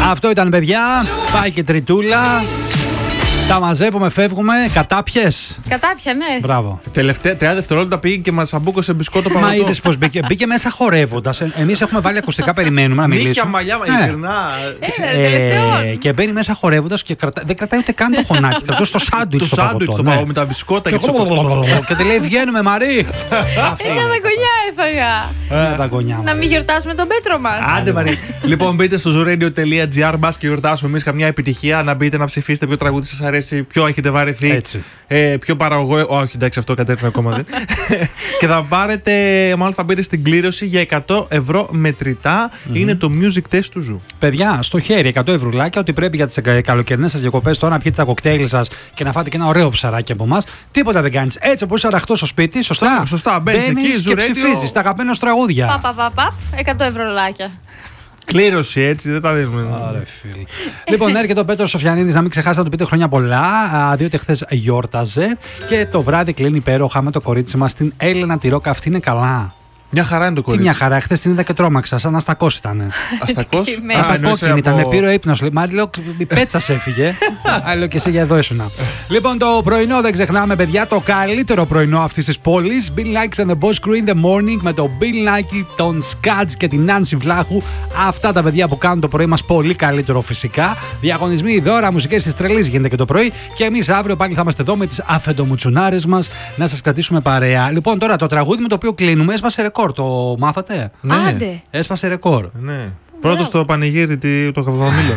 Αυτό ήταν, παιδιά. Πάει και τριτούλα. Τα μαζεύουμε, φεύγουμε. Κατάπιες. Κατάπια, ναι. Μπράβο. Τελευταία 30 δευτερόλεπτα πήγε και μας αμπούκωσε μπισκότο Μα παγωτό. είδες πως μπήκε. Μπήκε μέσα χορεύοντας. Εμείς έχουμε βάλει ακουστικά, περιμένουμε να μιλήσουμε. Νύχια, μαλλιά, ειλικρινά. Και μπαίνει μέσα χορεύοντας και δεν κρατάει ούτε καν το χωνάκι. Κρατάει στο σάντουιτς το παγωτό. παγωτό με τα μπισκότα και Και τη λέει, βγαίνουμε, Μαρή. Ένα δαγκονιά έφαγα. Τα γωνιά μου. Να μην γιορτάσουμε τον Πέτρο μας. Άντε Μαρή. Λοιπόν, μπείτε στο zooradio.gr, μπας και γιορτάσουμε εμείς καμιά επιτυχία. Να μπείτε να ψηφίσετε ποιο τραγούδι σας αρέσει, ποιο έχετε βαρεθεί. Έτσι. Ποιο παραγωγό. Όχι, εντάξει, αυτό κατέρευσε ακόμα δεν. Και θα πάρετε, μάλλον θα μπείτε στην κλήρωση για 100 ευρώ μετρητά. Είναι το music test του Ζου. Παιδιά, στο χέρι 100 ευρουλάκια, ότι πρέπει για τις καλοκαιρινές σας διακοπές τώρα να πιείτε τα κοκτέιλ σας και να φάτε και ένα ωραίο ψαράκι από εμάς. Τίποτα δεν κάνεις. Έτσι όπως είσαι αραχτός στο σπίτι, σωστά. Σωστά, μπαίνεις εκεί, και Zoo Radio. ψηφίζεις τα αγαπημένα σου τραγούδια. Παπ, 100 ευρώ. Κλήρωση, έτσι, δεν τα δίνουμε. Λοιπόν, έρχεται ο Πέτρος Σοφιανίδης, να μην ξεχάσετε να του πείτε χρόνια πολλά, διότι χθες γιόρταζε και το βράδυ κλείνει υπέροχα με το κορίτσι μας, την Έλενα τη Ρώκα. Αυτή είναι καλά. Μια χαρά είναι το Τι κορίτσι. μια χαρά, χθες την είδα και τρόμαξα, σαν αστακός ήταν. Αστακός. Αποκόκκινη ήταν, με πήρε ο ύπνος. Μα λέω, η πέτσα σε έφυγε. Λέω και εσύ για εδώ ήσουνα. Λοιπόν, το πρωινό δεν ξεχνάμε, παιδιά, το καλύτερο πρωινό αυτής της πόλης. Bill Nikes and the Boss Crew in the morning με τον Bill Nike, τον Skadz και την Νάνση Βλάχου. Αυτά τα παιδιά που κάνουν το πρωί μας πολύ καλύτερο φυσικά. Διαγωνισμοί, δώρα, μουσικές της τρελής γίνεται και το πρωί. Και εμείς αύριο πάλι θα είμαστε εδώ με τις αφεντομουτσουνάρες μας να σας κρατήσουμε παρέα. Λοιπόν, τώρα το τραγούδι με το οποίο κλείνουμε έσπασε ρεκόρ. Το μάθατε? Ναι. Άντε. Έσπασε ρεκόρ. Ναι. Πρώτο στο πανηγύρι των Καβαμίλων.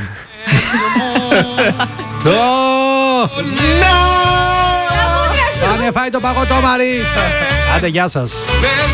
Το... Πάνε φάει το παγωτό, Μαρή. Άντε, γεια σας.